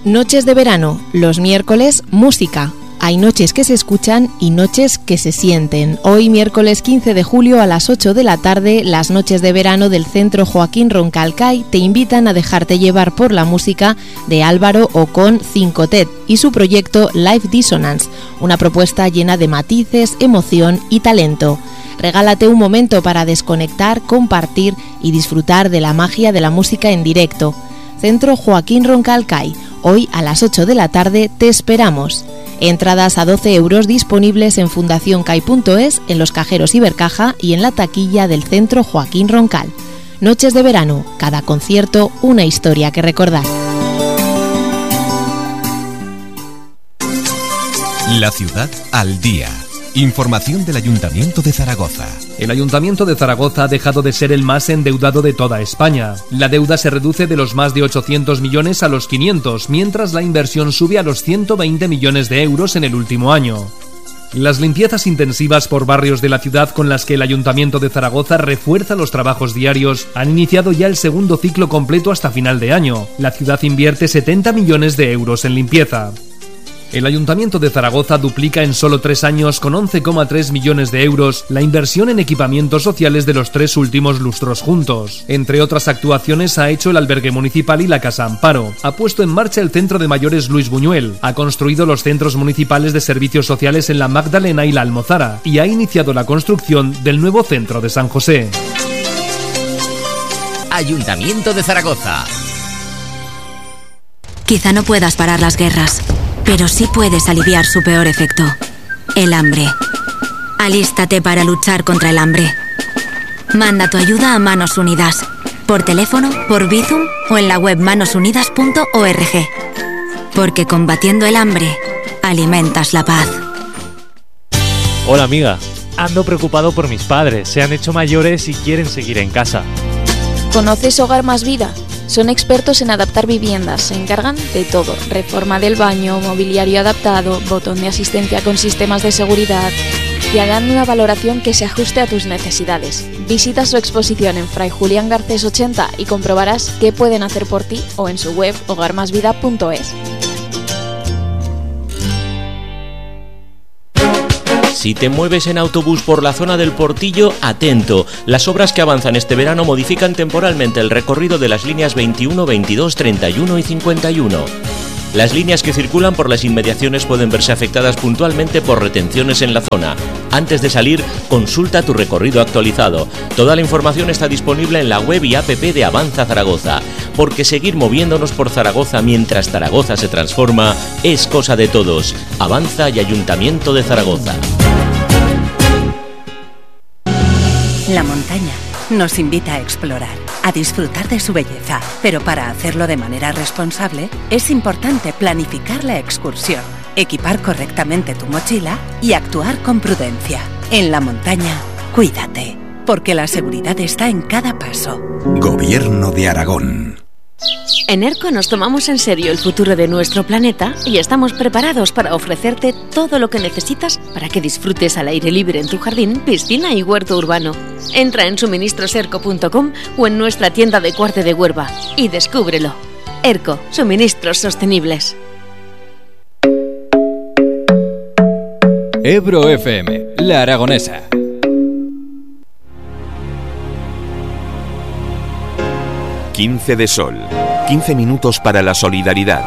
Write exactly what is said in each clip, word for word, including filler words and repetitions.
Noches de verano, los miércoles, música. Hay noches que se escuchan y noches que se sienten. Hoy, miércoles quince de julio a las ocho de la tarde, las noches de verano del Centro Joaquín Roncalcay te invitan a dejarte llevar por la música de Álvaro Ocón Cincotet y su proyecto Live Dissonance, una propuesta llena de matices, emoción y talento. Regálate un momento para desconectar, compartir y disfrutar de la magia de la música en directo. Centro Joaquín Roncalcay, hoy a las ocho de la tarde te esperamos. Entradas a doce euros disponibles en fundación cai punto es, en los cajeros Ibercaja y en la taquilla del Centro Joaquín Roncal. Noches de verano, cada concierto una historia que recordar. La ciudad al día. Información del Ayuntamiento de Zaragoza. El Ayuntamiento de Zaragoza ha dejado de ser el más endeudado de toda España. La deuda se reduce de los más de ochocientos millones a los quinientos, mientras la inversión sube a los ciento veinte millones de euros en el último año. Las limpiezas intensivas por barrios de la ciudad con las que el Ayuntamiento de Zaragoza refuerza los trabajos diarios han iniciado ya el segundo ciclo completo hasta final de año. La ciudad invierte setenta millones de euros en limpieza. El Ayuntamiento de Zaragoza duplica en solo tres años, con once coma tres millones de euros, la inversión en equipamientos sociales de los tres últimos lustros juntos. Entre otras actuaciones ha hecho el albergue municipal y la Casa Amparo, ha puesto en marcha el Centro de Mayores Luis Buñuel, ha construido los centros municipales de servicios sociales en la Magdalena y la Almozara y ha iniciado la construcción del nuevo centro de San José. Ayuntamiento de Zaragoza. Quizá no puedas parar las guerras, pero sí puedes aliviar su peor efecto, el hambre. Alístate para luchar contra el hambre. Manda tu ayuda a Manos Unidas, por teléfono, por Bizum o en la web manos unidas punto org. Porque combatiendo el hambre, alimentas la paz. Hola amiga, ando preocupado por mis padres, se han hecho mayores y quieren seguir en casa. ¿Conoces Hogar Más Vida? Son expertos en adaptar viviendas, se encargan de todo: reforma del baño, mobiliario adaptado, botón de asistencia con sistemas de seguridad. Te harán una valoración que se ajuste a tus necesidades. Visita su exposición en Fray Julián Garcés ochenta y comprobarás qué pueden hacer por ti, o en su web hogar más vida punto es. Si te mueves en autobús por la zona del Portillo, atento. Las obras que avanzan este verano modifican temporalmente el recorrido de las líneas veintiuno, veintidós, treinta y uno y cincuenta y uno. Las líneas que circulan por las inmediaciones pueden verse afectadas puntualmente por retenciones en la zona. Antes de salir, consulta tu recorrido actualizado. Toda la información está disponible en la web y app de Avanza Zaragoza, porque seguir moviéndonos por Zaragoza mientras Zaragoza se transforma es cosa de todos. Avanza y Ayuntamiento de Zaragoza. La montaña nos invita a explorar, a disfrutar de su belleza, pero para hacerlo de manera responsable es importante planificar la excursión, equipar correctamente tu mochila y actuar con prudencia. En la montaña, cuídate, porque la seguridad está en cada paso. Gobierno de Aragón. En ERCO nos tomamos en serio el futuro de nuestro planeta y estamos preparados para ofrecerte todo lo que necesitas para que disfrutes al aire libre en tu jardín, piscina y huerto urbano. Entra en suministros erco punto com o en nuestra tienda de Cuarte de Huerva y descúbrelo. ERCO, suministros sostenibles. Ebro F M, La Aragonesa. quince de sol. quince minutos para la solidaridad.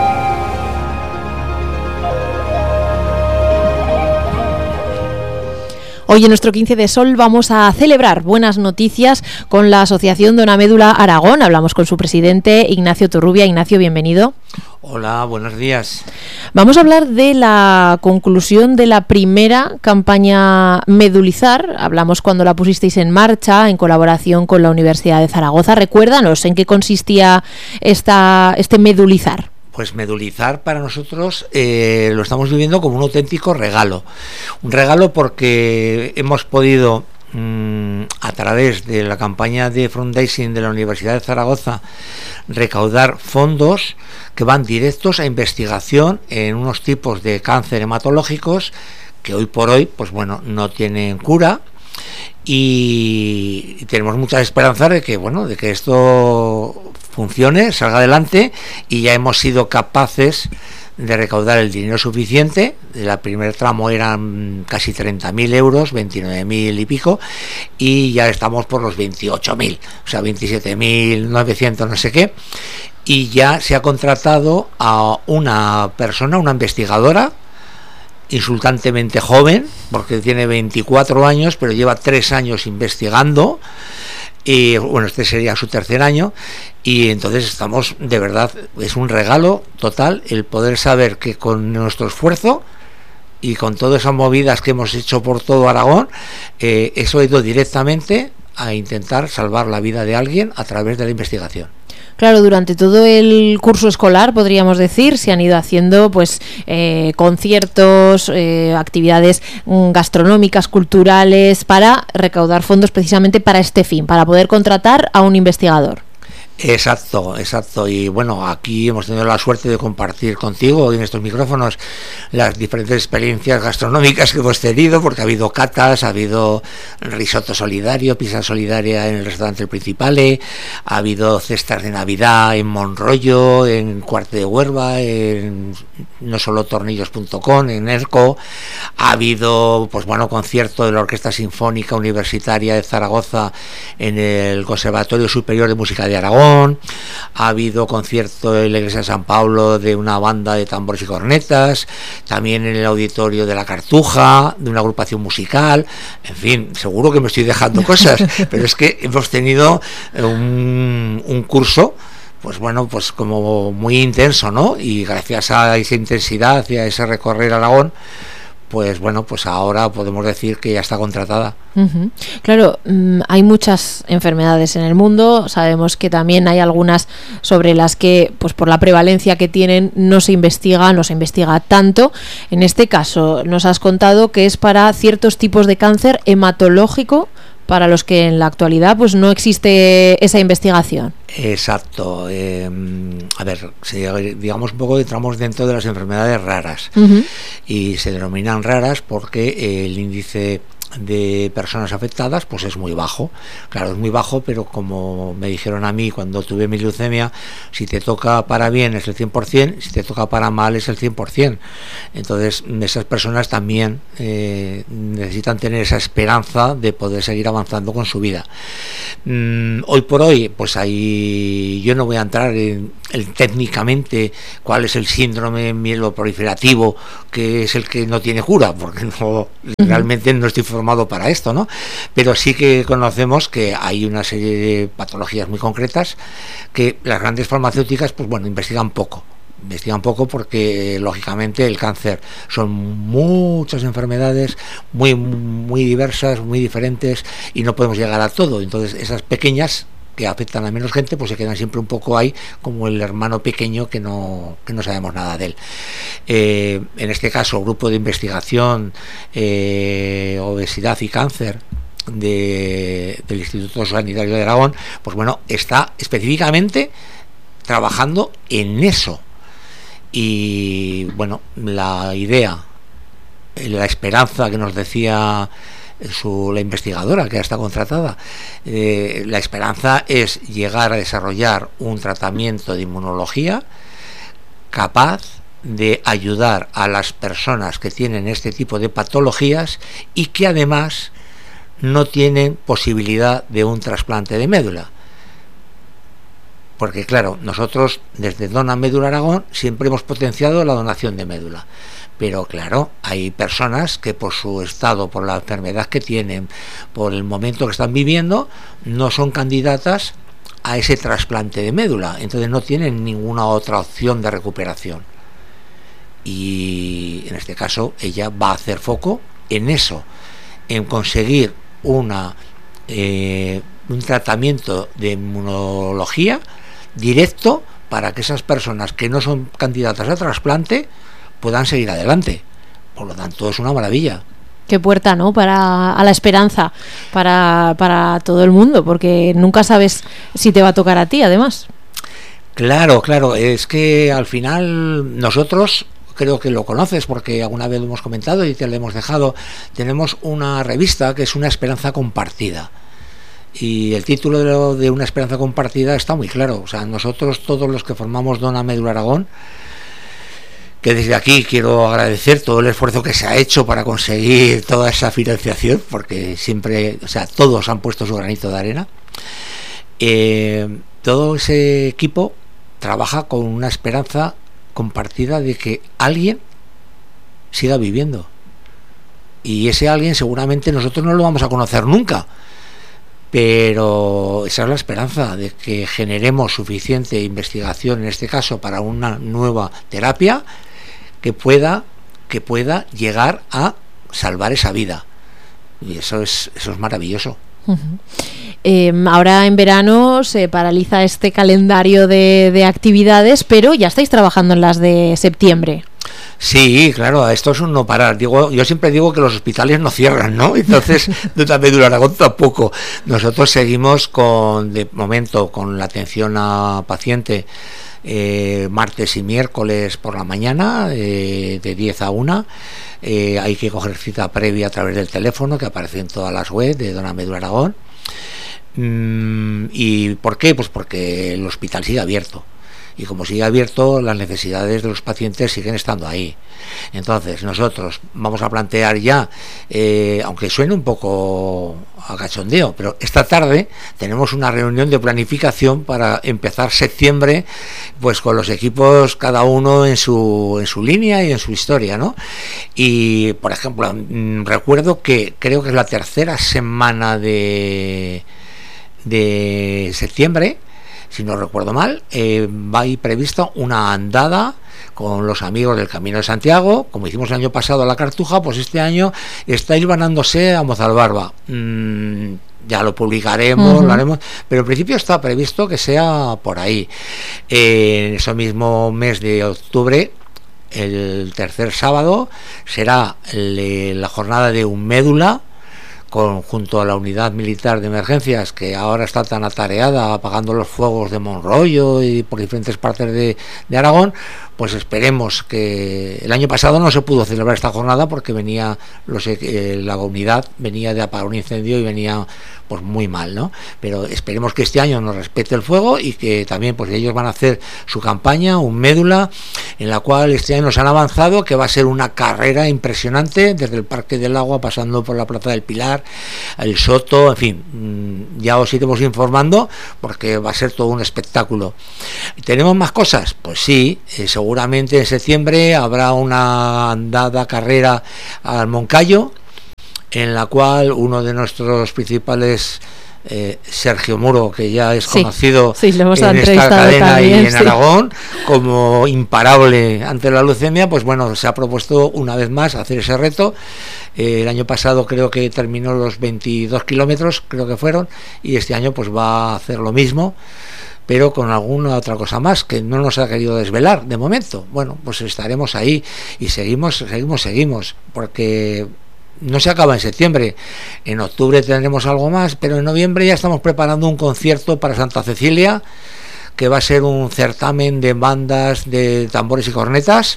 Hoy en nuestro quince de sol vamos a celebrar buenas noticias con la Asociación Dona Médula Aragón. Hablamos con su presidente, Ignacio Torrubia. Ignacio, bienvenido. Hola, buenos días. Vamos a hablar de la conclusión de la primera campaña Medulizar. Hablamos cuando la pusisteis en marcha en colaboración con la Universidad de Zaragoza. Recuérdanos en qué consistía esta, este Medulizar. Pues Medulizar para nosotros eh, lo estamos viviendo como un auténtico regalo. Un regalo porque hemos podido, mmm, a través de la campaña de fundraising de la Universidad de Zaragoza, recaudar fondos que van directos a investigación en unos tipos de cáncer hematológicos que hoy por hoy, pues bueno, no tienen cura y, y tenemos muchas esperanzas de que, bueno, de que esto funcione, salga adelante, y ya hemos sido capaces de recaudar el dinero suficiente. El primer tramo eran casi treinta mil euros, veintinueve mil y pico, y ya estamos por los veintiocho mil, o sea, veintisiete mil novecientos no sé qué, y ya se ha contratado a una persona, una investigadora insultantemente joven, porque tiene veinticuatro años, pero lleva tres años investigando. Y bueno, este sería su tercer año, y entonces estamos, de verdad, es un regalo total el poder saber que con nuestro esfuerzo y con todas esas movidas que hemos hecho por todo Aragón, eh, eso ha ido directamente a intentar salvar la vida de alguien a través de la investigación. Claro, durante todo el curso escolar, podríamos decir, se han ido haciendo pues eh, conciertos, eh, actividades gastronómicas, culturales, para recaudar fondos precisamente para este fin, para poder contratar a un investigador. Exacto, exacto. Y bueno, aquí hemos tenido la suerte de compartir contigo en estos micrófonos las diferentes experiencias gastronómicas que hemos tenido, porque ha habido catas, ha habido risotto solidario, pizza solidaria en el restaurante El Principale, ha habido cestas de Navidad en Monroyo, en Cuarte de Huerva, en no solo tornillos punto com, en ERCO, ha habido, pues bueno, concierto de la Orquesta Sinfónica Universitaria de Zaragoza en el Conservatorio Superior de Música de Aragón, ha habido concierto en la Iglesia de San Pablo de una banda de tambores y cornetas, también en el auditorio de la Cartuja, de una agrupación musical, en fin, seguro que me estoy dejando cosas, pero es que hemos tenido un, un curso, pues bueno, pues como muy intenso, ¿no? Y gracias a esa intensidad y a ese recorrer Aragón, pues bueno, pues ahora podemos decir que ya está contratada. Uh-huh. Claro, mmm, hay muchas enfermedades en el mundo, sabemos que también hay algunas sobre las que, pues por la prevalencia que tienen, no se investiga, no se investiga tanto. En este caso, nos has contado que es para ciertos tipos de cáncer hematológico, para los que en la actualidad pues no existe esa investigación. Exacto. Eh, a ver, si digamos un poco, entramos dentro de las enfermedades raras. Uh-huh. Y se denominan raras porque el índice de personas afectadas pues es muy bajo. Claro, es muy bajo, pero como me dijeron a mí cuando tuve mi leucemia, si te toca para bien es el cien por ciento, si te toca para mal es el cien por ciento. Entonces esas personas también eh, necesitan tener esa esperanza de poder seguir avanzando con su vida. Mm, hoy por hoy, pues ahí yo no voy a entrar en, en técnicamente cuál es el síndrome mieloproliferativo, que es el que no tiene cura, porque no, uh-huh. realmente no estoy formado para esto, ¿no? Pero sí que conocemos que hay una serie de patologías muy concretas que las grandes farmacéuticas, pues bueno, investigan poco. Investigan poco porque, lógicamente, el cáncer son muchas enfermedades muy, muy diversas, muy diferentes, y no podemos llegar a todo. Entonces, esas pequeñas que afectan a menos gente, pues se quedan siempre un poco ahí como el hermano pequeño que no que no sabemos nada de él. Eh, en este caso, grupo de investigación eh, obesidad y cáncer de, del Instituto Sanitario de Aragón, pues bueno, está específicamente trabajando en eso. Y bueno, la idea, la esperanza que nos decía Su, la investigadora que ya está contratada, eh, la esperanza es llegar a desarrollar un tratamiento de inmunología capaz de ayudar a las personas que tienen este tipo de patologías y que además no tienen posibilidad de un trasplante de médula. Porque claro, nosotros desde Dona Médula Aragón siempre hemos potenciado la donación de médula. Pero claro, hay personas que por su estado, por la enfermedad que tienen, por el momento que están viviendo, no son candidatas a ese trasplante de médula. Entonces no tienen ninguna otra opción de recuperación. Y en este caso ella va a hacer foco en eso, en conseguir una eh, un tratamiento de inmunología directo para que esas personas que no son candidatas a trasplante puedan seguir adelante. Por lo tanto, es una maravilla. Qué puerta, ¿no? Para a la esperanza para, para todo el mundo, porque nunca sabes si te va a tocar a ti, además. Claro, claro, es que al final nosotros creo que lo conoces porque alguna vez lo hemos comentado y te lo hemos dejado. Tenemos una revista que es Una Esperanza Compartida. Y el título de, lo, de Una Esperanza Compartida está muy claro. O sea, nosotros, todos los que formamos Dona Médula Aragón, que desde aquí quiero agradecer todo el esfuerzo que se ha hecho para conseguir toda esa financiación, porque siempre, o sea, todos han puesto su granito de arena. Eh, todo ese equipo trabaja con una esperanza compartida de que alguien siga viviendo. Y ese alguien seguramente nosotros no lo vamos a conocer nunca. Pero esa es la esperanza, de que generemos suficiente investigación, en este caso para una nueva terapia que pueda que pueda llegar a salvar esa vida. Y eso es eso es maravilloso. Uh-huh. Eh, ahora en verano se paraliza este calendario de, de actividades, pero ya estáis trabajando en las de septiembre. Sí, claro, esto es un no parar. Digo, yo siempre digo que los hospitales no cierran, ¿no? Entonces, Dona Médula Aragón tampoco. Nosotros seguimos con, de momento, con la atención a paciente eh, martes y miércoles por la mañana, eh, de diez a una. Eh, hay que coger cita previa a través del teléfono que aparece en todas las webs de Dona Médula Aragón. Mm, ¿Y por qué? Pues porque el hospital sigue abierto. Y como sigue abierto, las necesidades de los pacientes siguen estando ahí. Entonces nosotros vamos a plantear ya, eh, aunque suene un poco a cachondeo, pero esta tarde tenemos una reunión de planificación para empezar septiembre, pues con los equipos cada uno en su en su línea y en su historia, ¿no? Y por ejemplo, mmm, recuerdo que creo que es la tercera semana de de septiembre, si no recuerdo mal, eh, va a ir prevista una andada con los amigos del Camino de Santiago, como hicimos el año pasado a la Cartuja. Pues este año está hilvanándose a Mozalbarba. Mm, ya lo publicaremos, uh-huh. lo haremos, pero en principio está previsto que sea por ahí. Eh, en ese mismo mes de octubre, el tercer sábado, será el, la jornada de un médula, con, junto a la unidad militar de emergencias, que ahora está tan atareada apagando los fuegos de Monroyo y por diferentes partes de, de Aragón. Pues esperemos que el año pasado no se pudo celebrar esta jornada porque venía los, eh, la unidad venía de apagar un incendio y venía pues muy mal, ¿no? Pero esperemos que este año nos respete el fuego y que también pues ellos van a hacer su campaña, un médula, en la cual este año nos han avanzado que va a ser una carrera impresionante desde el Parque del Agua, pasando por la Plaza del Pilar, el Soto, en fin, ya os iremos informando porque va a ser todo un espectáculo. ¿Tenemos más cosas? Pues sí, eh, seguramente en septiembre habrá una andada carrera al Moncayo, en la cual uno de nuestros principales, eh, Sergio Muro, que ya es sí, conocido sí, en esta cadena también, y en sí. Aragón como imparable ante la leucemia, pues bueno, se ha propuesto una vez más hacer ese reto. Eh, el año pasado creo que terminó los veintidós kilómetros, creo que fueron, y este año pues va a hacer lo mismo, pero con alguna otra cosa más que no nos ha querido desvelar de momento. Bueno, pues estaremos ahí y seguimos, seguimos, seguimos, porque no se acaba en septiembre. En octubre tendremos algo más, pero en noviembre ya estamos preparando un concierto para Santa Cecilia, que va a ser un certamen de bandas de tambores y cornetas.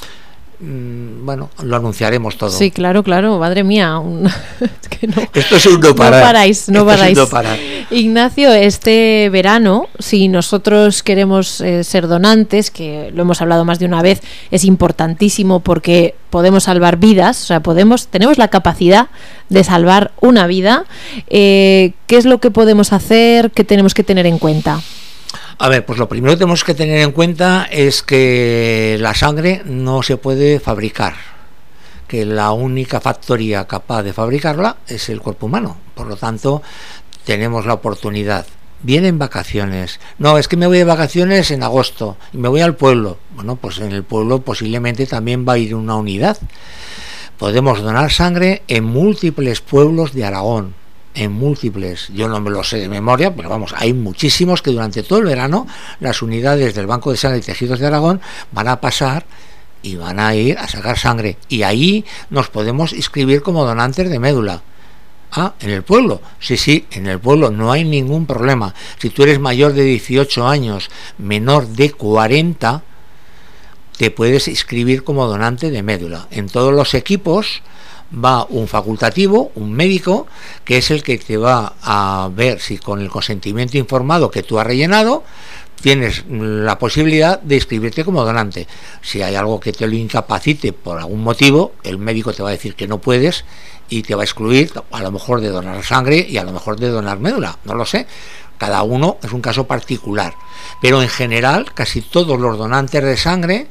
Bueno, lo anunciaremos todo. Sí, claro, claro, madre mía. Un... es que no, Esto es un no parar. No paráis, no Esto paráis. Es un no parar. Ignacio, este verano, si nosotros queremos eh, ser donantes, que lo hemos hablado más de una vez, es importantísimo porque podemos salvar vidas, o sea, podemos, tenemos la capacidad de salvar una vida. Eh, ¿Qué es lo que podemos hacer? ¿Qué tenemos que tener en cuenta? A ver, pues lo primero que tenemos que tener en cuenta es que la sangre no se puede fabricar, que la única factoría capaz de fabricarla es el cuerpo humano. Por lo tanto, tenemos la oportunidad. Vienen vacaciones. No, es que me voy de vacaciones en agosto y me voy al pueblo. Bueno, pues en el pueblo posiblemente también va a ir una unidad. Podemos donar sangre en múltiples pueblos de Aragón. En múltiples, yo no me lo sé de memoria, pero vamos, hay muchísimos que durante todo el verano las unidades del Banco de Sangre y Tejidos de Aragón van a pasar y van a ir a sacar sangre, y ahí nos podemos inscribir como donantes de médula. Ah, en el pueblo, sí, sí, en el pueblo no hay ningún problema. Si tú eres mayor de dieciocho años, menor de cuarenta, te puedes inscribir como donante de médula. En todos los equipos va un facultativo, un médico, que es el que te va a ver si con el consentimiento informado que tú has rellenado tienes la posibilidad de inscribirte como donante. Si hay algo que te lo incapacite por algún motivo, el médico te va a decir que no puedes y te va a excluir a lo mejor de donar sangre y a lo mejor de donar médula, no lo sé. Cada uno es un caso particular, pero en general casi todos los donantes de sangre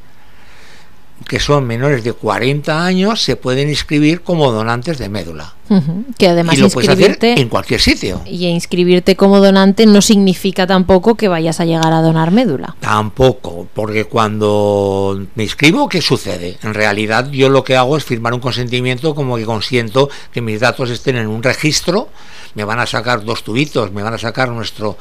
que son menores de cuarenta años se pueden inscribir como donantes de médula. Uh-huh. Que además y lo puedes inscribirte hacer en cualquier sitio. Y inscribirte como donante no significa tampoco que vayas a llegar a donar médula. Tampoco, porque cuando me inscribo, ¿qué sucede? En realidad yo lo que hago es firmar un consentimiento como que consiento que mis datos estén en un registro, me van a sacar dos tubitos, me van a sacar nuestro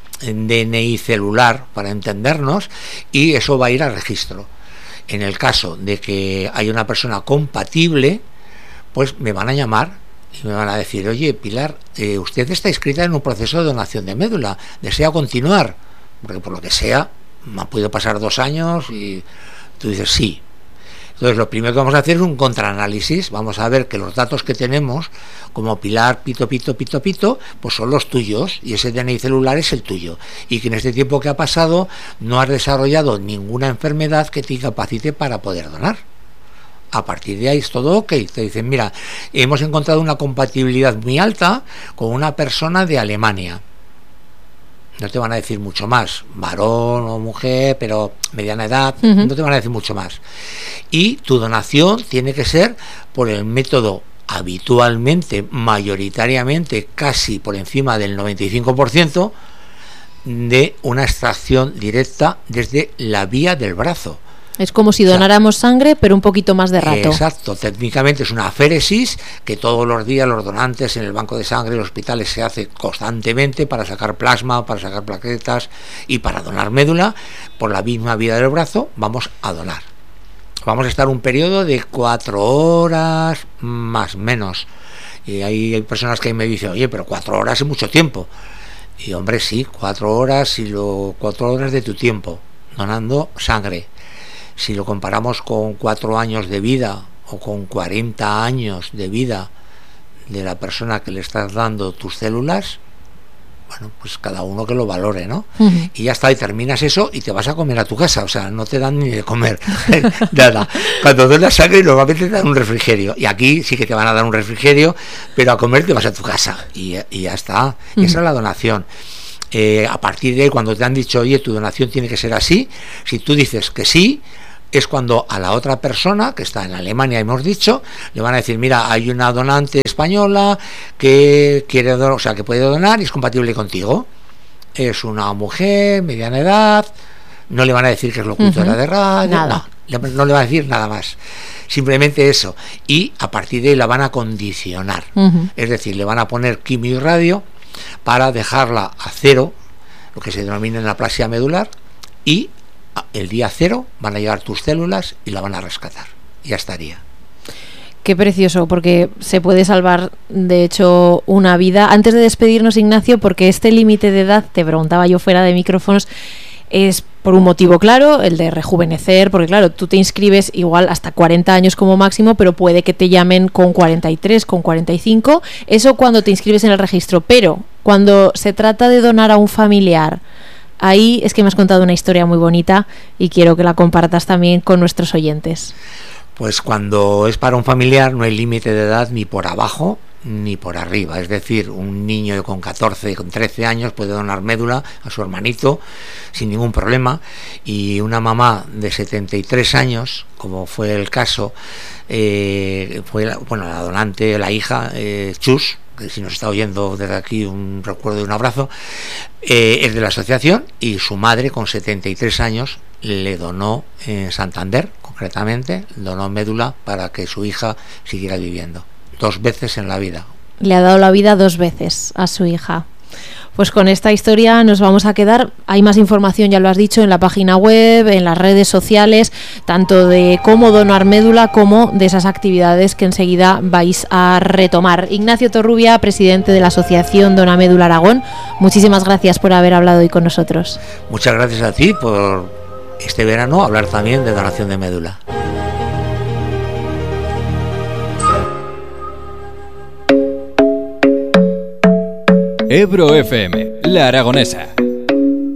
D N I celular para entendernos y eso va a ir al registro. En el caso de que haya una persona compatible, pues me van a llamar y me van a decir, oye, Pilar, eh, usted está inscrita en un proceso de donación de médula, ¿desea continuar? Porque por lo que sea, me han podido pasar dos años y tú dices sí. Entonces lo primero que vamos a hacer es un contraanálisis, vamos a ver que los datos que tenemos, como Pilar, Pito, Pito, Pito, Pito, pues son los tuyos y ese D N I celular es el tuyo. Y que en este tiempo que ha pasado no has desarrollado ninguna enfermedad que te incapacite para poder donar. A partir de ahí es todo ok. Te dicen, mira, hemos encontrado una compatibilidad muy alta con una persona de Alemania. No te van a decir mucho más, varón o mujer, pero mediana edad, uh-huh. No te van a decir mucho más. Y tu donación tiene que ser por el método habitualmente, mayoritariamente, casi por encima del noventa y cinco por ciento, de una extracción directa desde la vía del brazo. Es como si donáramos o sea, sangre, pero un poquito más de rato. Exacto, técnicamente es una aféresis que todos los días los donantes en el banco de sangre en los hospitales se hace constantemente para sacar plasma, para sacar plaquetas y para donar médula. Por la misma vía del brazo vamos a donar. Vamos a estar un periodo de cuatro horas más o menos. Y hay, hay personas que me dicen, oye, pero cuatro horas es mucho tiempo. Y hombre, sí, cuatro horas y lo cuatro horas de tu tiempo donando sangre. Si lo comparamos con cuatro años de vida o con cuarenta años de vida de la persona que le estás dando tus células, bueno, pues cada uno que lo valore, ¿no? Uh-huh. Y ya está, y terminas eso y te vas a comer a tu casa, o sea, no te dan ni de comer, nada. Cuando donas sangre normalmente te dan un refrigerio, y aquí sí que te van a dar un refrigerio, pero a comer te vas a tu casa, y, y ya está, y uh-huh. Esa es la donación. Eh, a partir de ahí, cuando te han dicho, oye, tu donación tiene que ser así, si tú dices que sí, es cuando a la otra persona que está en Alemania, hemos dicho, le van a decir, mira, hay una donante española que quiere donar, o sea, que puede donar y es compatible contigo. Es una mujer, mediana edad, no le van a decir que es locutora uh-huh. de radio, nada. No, no le van a decir nada más. Simplemente eso. Y a partir de ahí la van a condicionar. Uh-huh. Es decir, le van a poner quimio y radio para dejarla a cero, lo que se denomina neoplasia medular, y el día cero van a llegar tus células y la van a rescatar. Ya estaría. Qué precioso, porque se puede salvar, de hecho, una vida. Antes de despedirnos, Ignacio, porque este límite de edad, te preguntaba yo fuera de micrófonos, es por un motivo claro, el de rejuvenecer, porque claro, tú te inscribes igual hasta cuarenta años como máximo, pero puede que te llamen con cuarenta y tres, con cuarenta y cinco, eso cuando te inscribes en el registro, pero cuando se trata de donar a un familiar, ahí es que me has contado una historia muy bonita y quiero que la compartas también con nuestros oyentes. Pues cuando es para un familiar no hay límite de edad ni por abajo ni por arriba, es decir, un niño con catorce, con trece años puede donar médula a su hermanito sin ningún problema, y una mamá de setenta y tres años, como fue el caso, eh, fue la, bueno, la donante, la hija, eh, Chus, que si nos está oyendo desde aquí un recuerdo y un abrazo, eh, es de la asociación, y su madre con setenta y tres años le donó en Santander, concretamente, donó médula para que su hija siguiera viviendo. Dos veces en la vida. Le ha dado la vida dos veces a su hija. Pues con esta historia nos vamos a quedar. Hay más información, ya lo has dicho, en la página web, en las redes sociales, tanto de cómo donar médula como de esas actividades que enseguida vais a retomar. Ignacio Torrubia, presidente de la Asociación Dona Médula Aragón, muchísimas gracias por haber hablado hoy con nosotros. Muchas gracias a ti por este verano hablar también de donación de médula. Ebro F M, La Aragonesa.